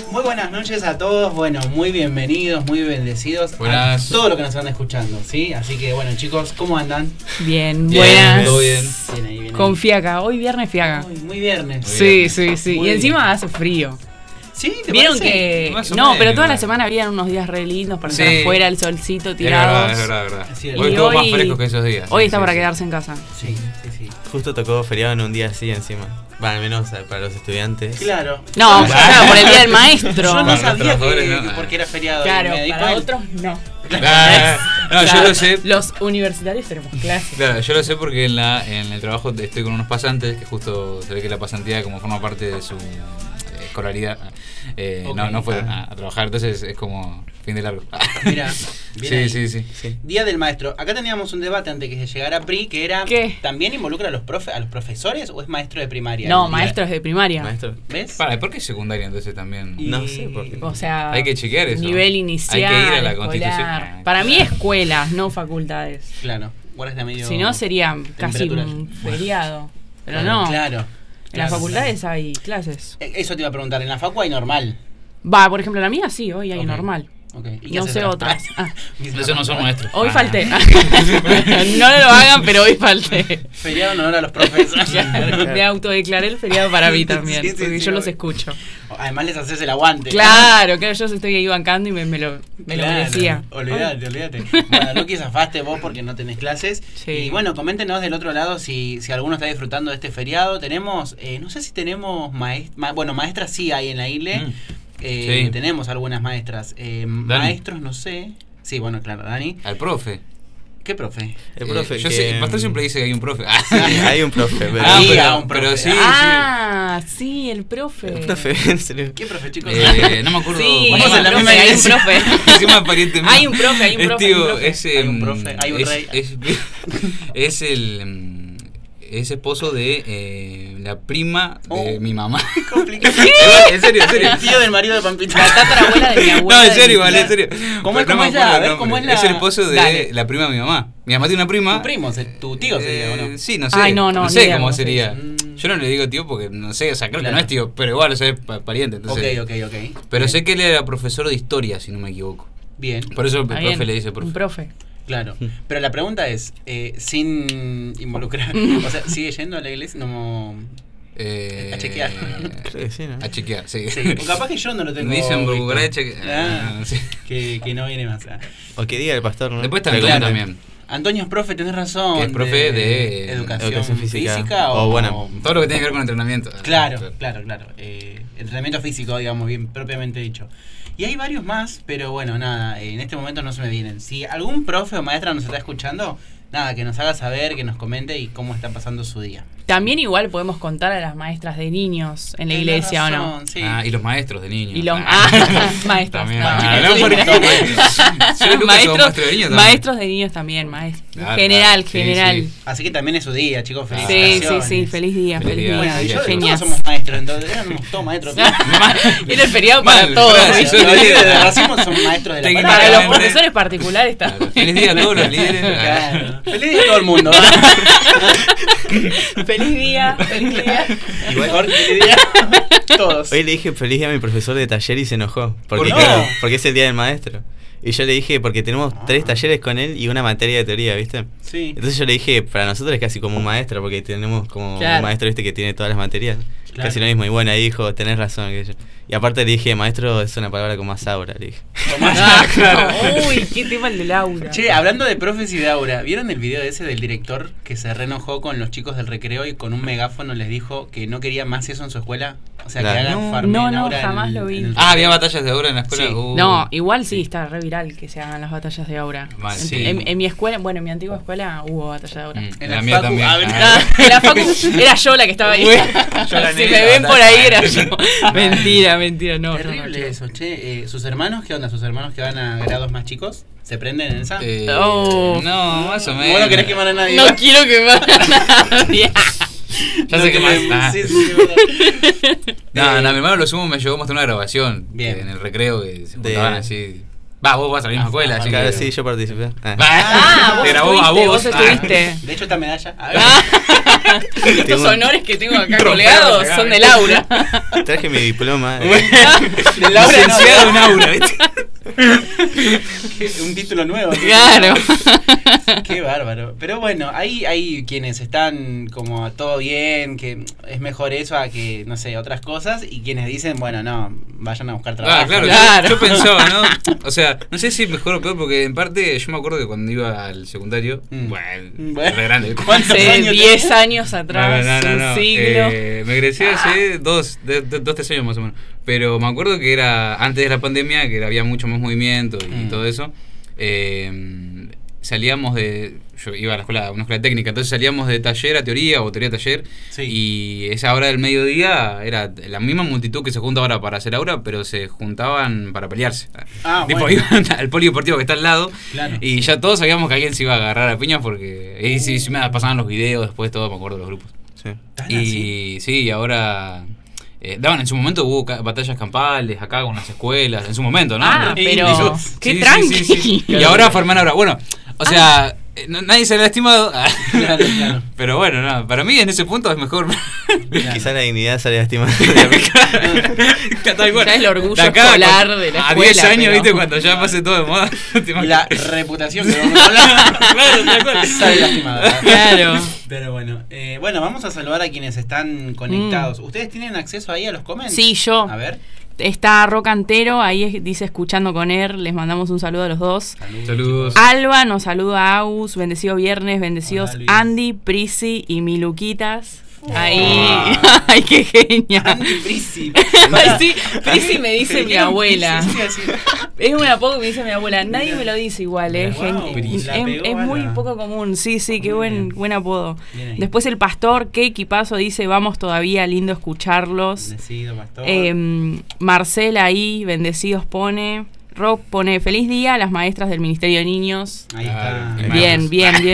Muy buenas noches a todos, bueno, muy bienvenidos, muy bendecidos. Buenas. A todo lo que nos van escuchando, ¿sí? Así que bueno, chicos, ¿cómo andan? Bien, buenas. Todo bien. Bien ahí, bien Con ahí. fiaca, hoy viernes fiaca. Muy viernes. Sí, sí, sí. Muy Y encima bien. hace frío. ¿Sí? ¿Te Vieron parece? que. Más o No, menos, pero toda la igual. semana habían unos días re lindos para Sí. estar afuera, el solcito Es tirados. verdad. Es cierto. Hoy Y estuvo más hoy- fresco que esos días. Hoy Sí, está sí, para sí. quedarse en casa. Sí, sí, sí. Justo tocó feriado en un día así encima. Va, al menos para los estudiantes. Claro. No, Yo claro, por el día del maestro. Yo no Para los sabía trabajadores, que no. porque era feriado. Claro, me di para cuenta. otros no. No, yo lo sé. Los universitarios tenemos clases. Claro, yo lo sé porque en el trabajo estoy con unos pasantes que justo se ve que la pasantía como forma parte de su escolaridad Ok. no fueron a trabajar, entonces es como fin de largo. Mira, bien ahí. Sí. Día del maestro. Acá teníamos un debate antes que llegara Pri, que era ¿Qué? ¿también involucra a los profesores o es maestro de primaria? No, El día- maestros de primaria. Maestro. ¿Ves? ¿Por qué secundaria entonces también? Y- No sé por qué. O sea, Hay que chequear eso. nivel inicial. Hay que ir a la escolar. Constitución. Para mí, escuelas, no facultades. Claro, guardas medio. Si no, sería casi temperaturas. un feriado. Pero Claro, no. Claro. En las facultades hay clases. Eso te iba a preguntar, ¿en la facu hay normal? Va, por ejemplo, en la mía sí, hoy hay Ok. normal. Okay. ¿Y qué No haces sé ahora? otras. Ah. Eso no son maestros. Hoy falté. No lo hagan, pero hoy falté. Feriado en honor a los profes. Me autodeclaré el feriado para mí también, Sí, sí, porque sí, yo los obvio. escucho. Además les haces el aguante. Claro, yo estoy ahí bancando y me lo Claro, merecía. Olvídate. Bueno, Luqui, zafaste vos porque no tenés clases. Sí. Y bueno, coméntenos del otro lado si alguno está disfrutando de este feriado. Tenemos, no sé si tenemos maestras sí hay en la ILE. Sí. Tenemos algunas maestras. Maestros, no sé. Sí, bueno, claro, Dani. Al profe. ¿Qué profe? El profe. Yo que- sé, el pastor siempre dice que hay un profe. Sí, hay un profe, pero. Ah, Diga un profe. pero sí, Ah, sí, el profe. El profe, en serio. ¿Qué profe, chicos? No me acuerdo. Sí, Vamos hay en un la profe, misma hay un iglesia. profe. Encima pariente mío. Hay un profe, hay un Es profe, tío, hay un profe. es, Hay un profe, hay un es- rey. Es el. Es esposo de la prima de Oh. mi mamá. Complicado. En serio. El tío del marido de Pampita. La tatarabuela de mi abuela. No, en de serio, mi vale, tía. en serio. ¿Cómo es- Pero cómo no es me la- acuerdo a el ver, nombre. cómo es la- Es el esposo de Dale. la prima de mi mamá. Mi mamá tiene una prima. Tu primo, tu tío sería, ¿o no? Sí, no sé. Ay, no, no ni sé idea cómo cómo se sería. dice. Yo no le digo tío porque no sé, o sea, creo Claro. que no es tío, pero igual, o sea, es pariente. Entonces, Ok. Pero sé que él era profesor de historia, si no me equivoco. Bien, Por eso el Está profe bien, le dice un profe. profe. claro. Pero la pregunta es, sin involucrar, o sea, ¿sigue yendo a la iglesia? No, a chequear. Creo que sí, ¿no? A chequear, sí. sí. O capaz que yo no lo tengo. Me dicen visto. Bucará chequear. Ah, Sí. que no viene más. O que diga el pastor, ¿no? Después está Pero Antonio claro. también. Antonio es profe, tenés razón. Que es profe de educación física. física O, bueno, Todo lo que tiene que ver con entrenamiento. Claro. Entrenamiento físico, digamos, bien propiamente dicho. Y hay varios más, pero bueno, nada, en este momento no se me vienen. Si algún profe o maestra nos está escuchando, nada, que nos haga saber, que nos comente y cómo está pasando su día. También igual podemos contar a las maestras de niños en la Tenés iglesia, ¿o no? razón, sí. Ah, y los maestros de niños. Y los maestros. También. No, Ah, chicos, no, porque- no. Sí, Lucas, sos maestro de niños también. Maestros de niños también, maestros. Claro, General, claro, sí, general. sí. Así que también es su día, chicos, Sí, felicitaciones. sí, feliz día, Feliz feliz día. día. Bueno, y yo, Genial. todos somos maestros, entonces éramos todos maestros. Era el feriado para Mal, todos. gracias. ¿viste? Los líderes de racimo son maestros de la Técnicamente. palabra. Para los Claramente. profesores particulares está. Claro. Feliz día a todos los líderes. Claro. Feliz día a todo el mundo. Feliz día, feliz día. Mejor feliz día. Todos. Hoy le dije feliz día a mi profesor de taller y se enojó. Porque, ¿Por qué? porque es el día del maestro. Y yo le dije, porque tenemos 3 talleres con él y una materia de teoría, ¿viste? Sí. Entonces yo le dije, para nosotros es casi como un maestro, porque tenemos como Claro. un maestro que tiene todas las materias. Claro. Casi lo mismo. Y bueno, ahí dijo, tenés razón. Que yo. Y aparte le dije, maestro es una palabra con más aura, le dije. Ah, uy, qué tema el de Laura. Che, hablando de profes y de aura, ¿vieron el video ese del director que se reenojó con los chicos del recreo y con un megáfono les dijo que no quería más eso en su escuela? O sea, Claro. que hagan No, farmen no, aura jamás en- lo vi. en el Ah, había recreo. batallas de obra en la escuela. Sí. No, igual sí, está re viral que se hagan las batallas de aura. Mal, En- sí. en mi escuela, bueno, en mi antigua escuela hubo batalla de aura. En En la la mía facu, también. ah, Ah. En la facu era yo la que estaba ahí. Yo la Si negra, me ven batalla. por ahí era yo. Mentira, no. Terrible chicos. eso, che. ¿Sus hermanos qué onda? ¿Sus hermanos que van a grados más chicos? ¿Se prenden en esa? Oh. No, más o menos. Vos no querés quemar a nadie. No ¿va? quiero quemar a nadie. Ya No sé que más. queremos, sí, sí, verdad. No, mi hermano lo sumo me llegó a mostrar una grabación. Bien. En el recreo que se De- juntaban así. Va, vos vas a la misma escuela, así Claro, que... sí, yo participé. Ah, Te vos grabó a estuviste, vos. vos estuviste. De hecho, esta medalla. Estos Tengo un- honores que tengo acá un colgados trofeo son de acá, Laura. Traje mi diploma. De Laura, Licenciado en aula, ¿viste? Un título nuevo. Claro. Qué bárbaro. Pero bueno, hay quienes están como todo bien, que es mejor eso a que, no sé, otras cosas, y quienes dicen, bueno, no, vayan a buscar trabajo. Ah, claro, Claro. Yo pensaba, ¿no? O sea, no sé si mejor o peor, porque en parte yo me acuerdo que cuando iba al secundario, Bueno. re grande. ¿Cuántos Hace años 10 tenés? años atrás, un siglo. Me egresé hace 3 años más o menos. Pero me acuerdo que era antes de la pandemia, que había mucho más movimiento y todo eso. Salíamos de... Yo iba a la escuela, a una escuela técnica, entonces salíamos de taller a teoría o teoría a taller. Sí. Y esa hora del mediodía era la misma multitud que se junta ahora para hacer aura, pero se juntaban para pelearse. Ah, Tipo, bueno. iban al polideportivo que está al lado. Claro. Y ya todos sabíamos que alguien se iba a agarrar a piñas porque... Y sí, me pasaban los videos después, todo, me acuerdo de los grupos. Sí. ¿Tan así? Y sí, y ahora... daban en su momento, hubo batallas campales acá con las escuelas, en su momento, ¿no? Ah, Y pero eso- qué Sí, tranqui. sí, sí. Y ahora forman ahora. Bueno, o sea, nadie se ha lastimado. Claro, claro. Pero bueno, no, para mí en ese punto es mejor. Claro. Quizás la dignidad sale lastimada. Tal cual. Ya el orgullo De acá, escolar con- de la a 10 escuela, años, pero- ¿viste? Cuando ya pase todo de moda. te imaginas. La reputación que vamos a hablar. Claro, tal cual. Sale lastimada. Claro. Pero bueno, bueno, vamos a saludar a quienes están conectados. ¿Ustedes tienen acceso ahí a los comments? Sí, yo. A ver. Está Rocantero, ahí dice escuchando con él, les mandamos un saludo a los dos. Saludos. Alba nos saluda a Agus, bendecido viernes, bendecidos Hola, Luis. Andy, Prisi y Miluquitas. Ahí, Ah. ay, qué genial. Andy Prisi. Ay, sí, Prisi me dice mi abuela. Sí, sí, sí. Es un apodo que me dice mi abuela. Nadie me lo dice igual, ¿eh? Wow, Es, la pegó es muy Ana. poco común. Sí, sí, qué Muy buen, bien. buen apodo. Bien ahí. Después el pastor, qué equipazo, dice, vamos todavía, lindo escucharlos. Bendecido, pastor. Marcela ahí, bendecidos pone. Rob pone, feliz día a las maestras del Ministerio de Niños. Ahí está. Ay, Bien, bien, bien.